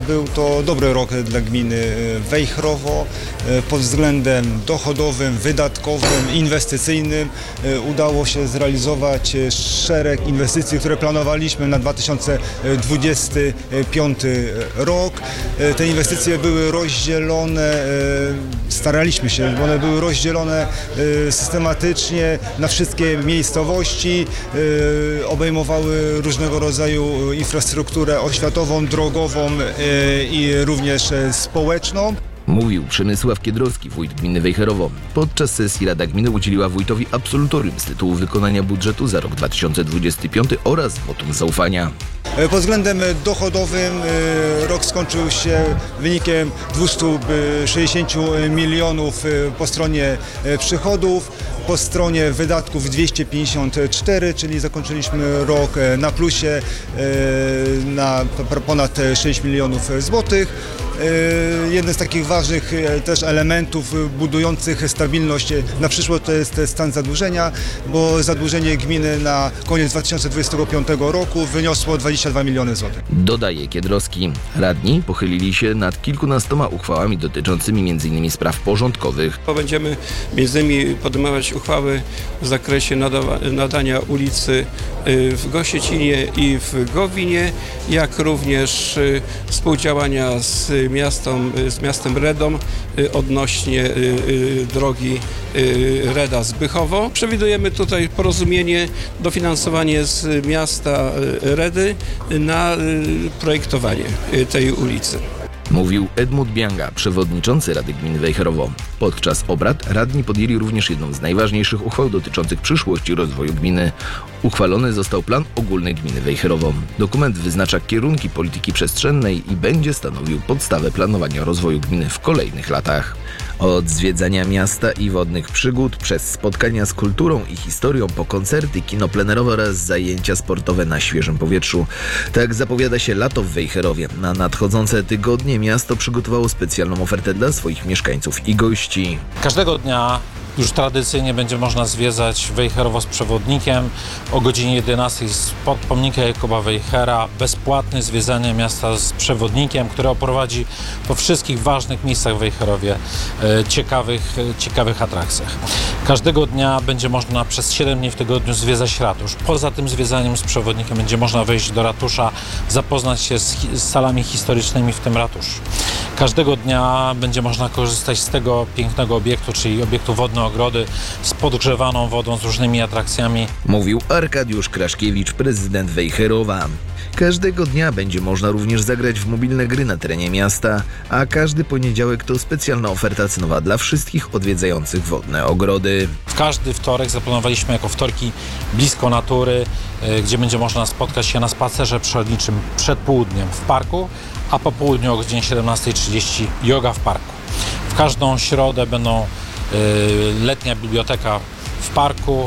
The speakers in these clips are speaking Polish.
Był to dobry rok dla gminy Wejherowo pod względem dochodowym, wydatkowym, inwestycyjnym. Udało się zrealizować szereg inwestycji, które planowaliśmy na 2025 rok. Te inwestycje były rozdzielone, staraliśmy się, one były rozdzielone systematycznie na wszystkie miejscowości, obejmowały różnego rodzaju infrastrukturę oświatową, drogową i również społeczną. Mówił Przemysław Kiedrowski, wójt gminy Wejherowo. Podczas sesji Rada Gminy udzieliła wójtowi absolutorium z tytułu wykonania budżetu za rok 2025 oraz wotum zaufania. Pod względem dochodowym rok skończył się wynikiem 260 milionów po stronie przychodów, po stronie wydatków 254, czyli zakończyliśmy rok na plusie na ponad 6 milionów złotych. Jeden z takich ważnych też elementów budujących stabilność na przyszłość to jest stan zadłużenia, bo zadłużenie gminy na koniec 2025 roku wyniosło 22 miliony złotych. Dodaje Kiedrowski. Radni pochylili się nad kilkunastoma uchwałami dotyczącymi m.in. spraw porządkowych. Będziemy m.in. podejmować uchwały w zakresie nadania ulicy w Gosiecinie i w Gowinie, jak również współdziałania z miastem Redą odnośnie drogi Reda-Zbychowo. Przewidujemy tutaj porozumienie, dofinansowanie z miasta Redy na projektowanie tej ulicy. Mówił Edmund Bianga, przewodniczący Rady Gminy Wejherowo. Podczas obrad radni podjęli również jedną z najważniejszych uchwał dotyczących przyszłości rozwoju gminy. Uchwalony został plan ogólny gminy Wejherowo. Dokument wyznacza kierunki polityki przestrzennej i będzie stanowił podstawę planowania rozwoju gminy w kolejnych latach. Od zwiedzania miasta i wodnych przygód, przez spotkania z kulturą i historią, po koncerty, kino plenerowe oraz zajęcia sportowe na świeżym powietrzu. Tak zapowiada się lato w Wejherowie. Na nadchodzące tygodnie miasto przygotowało specjalną ofertę dla swoich mieszkańców i gości. Każdego dnia już tradycyjnie będzie można zwiedzać Wejherowo z przewodnikiem. O godzinie 11 spod pomnika Jakuba Wejhera bezpłatne zwiedzanie miasta z przewodnikiem, który oprowadzi po wszystkich ważnych miejscach w Wejherowie, ciekawych atrakcjach. Każdego dnia będzie można przez 7 dni w tygodniu zwiedzać ratusz. Poza tym zwiedzaniem z przewodnikiem będzie można wejść do ratusza, zapoznać się z salami historycznymi w tym ratuszu. Każdego dnia będzie można korzystać z tego pięknego obiektu, czyli obiektu Wodne-Ogrody z podgrzewaną wodą, z różnymi atrakcjami. Mówił Arkadiusz Kraszkiewicz, prezydent Wejherowa. Każdego dnia będzie można również zagrać w mobilne gry na terenie miasta, a każdy poniedziałek to specjalna oferta cenowa dla wszystkich odwiedzających Wodne Ogrody. W każdy wtorek zaplanowaliśmy jako wtorki blisko natury, gdzie będzie można spotkać się na spacerze przyrodniczym przed południem w parku, a po południu o godzinie 17:30 yoga w parku. W każdą środę będą letnia biblioteka w parku,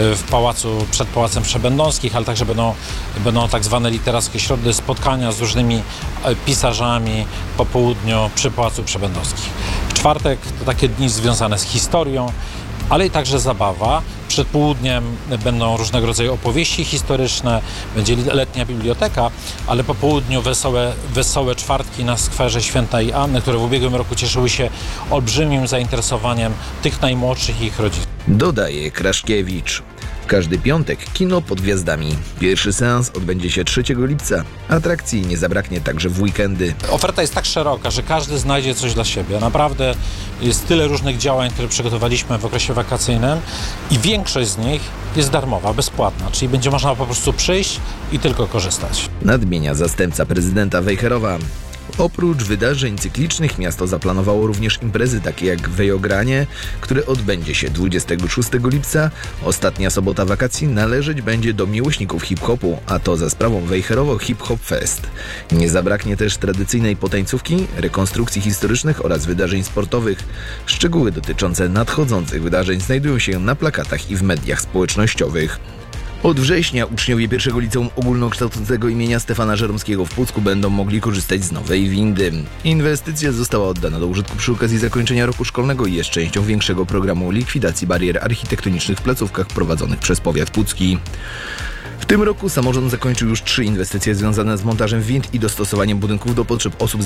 przed Pałacem Przebędąskich, ale także będą tak zwane literackie środy, spotkania z różnymi pisarzami po południu przy Pałacu Przebędąskich. W czwartek to takie dni związane z historią, ale i także zabawa. Przed południem będą różnego rodzaju opowieści historyczne, będzie letnia biblioteka, ale po południu wesołe czwartki na skwerze Świętej Anny, które w ubiegłym roku cieszyły się olbrzymim zainteresowaniem tych najmłodszych i ich rodziców. Dodaje Kraszkiewicz. W każdy piątek kino pod gwiazdami. Pierwszy seans odbędzie się 3 lipca. Atrakcji nie zabraknie także w weekendy. Oferta jest tak szeroka, że każdy znajdzie coś dla siebie. Naprawdę jest tyle różnych działań, które przygotowaliśmy w okresie wakacyjnym i większość z nich jest darmowa, bezpłatna, czyli będzie można po prostu przyjść i tylko korzystać. Nadmienia zastępca prezydenta Wejherowa. Oprócz wydarzeń cyklicznych miasto zaplanowało również imprezy takie jak Wejogranie, które odbędzie się 26 lipca. Ostatnia sobota wakacji należeć będzie do miłośników hip-hopu, a to za sprawą Wejherowo Hip Hop Fest. Nie zabraknie też tradycyjnej potańcówki, rekonstrukcji historycznych oraz wydarzeń sportowych. Szczegóły dotyczące nadchodzących wydarzeń znajdują się na plakatach i w mediach społecznościowych. Od września uczniowie pierwszego liceum ogólnokształcącego imienia Stefana Żeromskiego w Pucku będą mogli korzystać z nowej windy. Inwestycja została oddana do użytku przy okazji zakończenia roku szkolnego i jest częścią większego programu likwidacji barier architektonicznych w placówkach prowadzonych przez powiat pucki. W tym roku samorząd zakończył już 3 inwestycje związane z montażem wind i dostosowaniem budynków do potrzeb osób